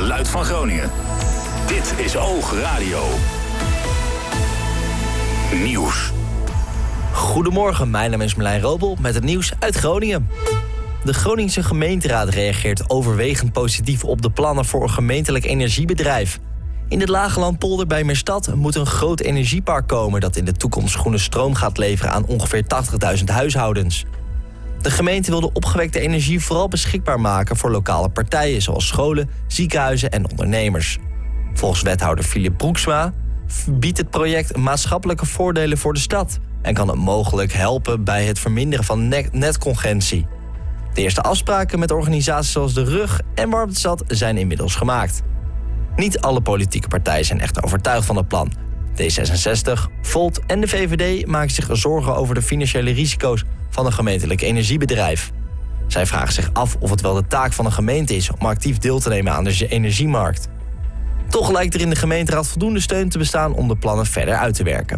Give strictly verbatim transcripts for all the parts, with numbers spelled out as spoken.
geluid van Groningen. Dit is Oog Radio. Nieuws. Goedemorgen, mijn naam is Marlijn Robel met het nieuws uit Groningen. De Groningse gemeenteraad reageert overwegend positief op de plannen voor een gemeentelijk energiebedrijf. In het Lagelandpolder bij Meerstad moet een groot energiepark komen dat in de toekomst groene stroom gaat leveren aan ongeveer tachtigduizend huishoudens. De gemeente wil de opgewekte energie vooral beschikbaar maken voor lokale partijen zoals scholen, ziekenhuizen en ondernemers. Volgens wethouder Philip Broeksma biedt het project maatschappelijke voordelen voor de stad en kan het mogelijk helpen bij het verminderen van net- netcongestie. De eerste afspraken met organisaties zoals de Rug en Warmtestad zijn inmiddels gemaakt. Niet alle politieke partijen zijn echt overtuigd van het plan. D zesenzestig, Volt en de V V D maken zich zorgen over de financiële risico's van een gemeentelijk energiebedrijf. Zij vragen zich af of het wel de taak van een gemeente is om actief deel te nemen aan de energiemarkt. Toch lijkt er in de gemeenteraad voldoende steun te bestaan om de plannen verder uit te werken.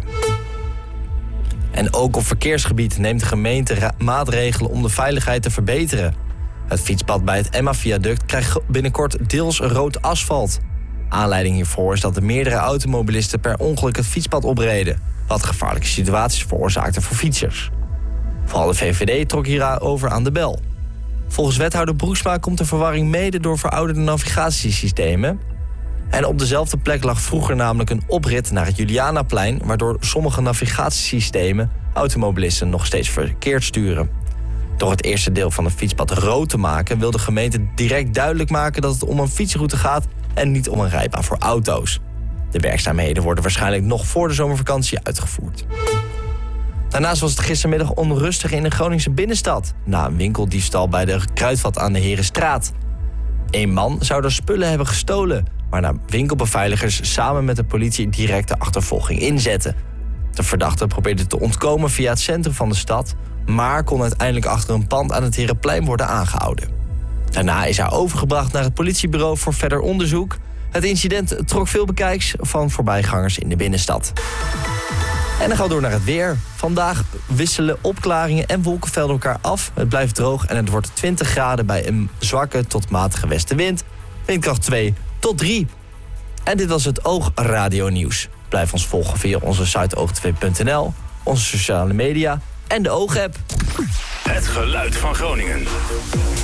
En ook op verkeersgebied neemt de gemeente ra- maatregelen om de veiligheid te verbeteren. Het fietspad bij het Emma-viaduct krijgt binnenkort deels rood asfalt. Aanleiding hiervoor is dat de meerdere automobilisten per ongeluk het fietspad opreden, wat gevaarlijke situaties veroorzaakte voor fietsers. Vooral de V V D trok hierover aan de bel. Volgens wethouder Broeksma komt de verwarring mede door verouderde navigatiesystemen. En op dezelfde plek lag vroeger namelijk een oprit naar het Julianaplein, waardoor sommige navigatiesystemen automobilisten nog steeds verkeerd sturen. Door het eerste deel van het fietspad rood te maken wil de gemeente direct duidelijk maken dat het om een fietsroute gaat en niet om een rijbaan voor auto's. De werkzaamheden worden waarschijnlijk nog voor de zomervakantie uitgevoerd. Daarnaast was het gistermiddag onrustig in de Groningse binnenstad, na een winkeldiefstal bij de Kruidvat aan de Herenstraat. Een man zou er spullen hebben gestolen, waarna winkelbeveiligers samen met de politie direct de achtervolging inzetten. De verdachte probeerde te ontkomen via het centrum van de stad, maar kon uiteindelijk achter een pand aan het Herenplein worden aangehouden. Daarna is hij overgebracht naar het politiebureau voor verder onderzoek. Het incident trok veel bekijks van voorbijgangers in de binnenstad. En dan gaan we door naar het weer. Vandaag wisselen opklaringen en wolkenvelden elkaar af. Het blijft droog en het wordt twintig graden bij een zwakke tot matige westenwind. Windkracht twee tot drie. En dit was het Oog Radio Nieuws. Blijf ons volgen via onze site oog tv punt n l, onze sociale media en de Oog-app. Het geluid van Groningen.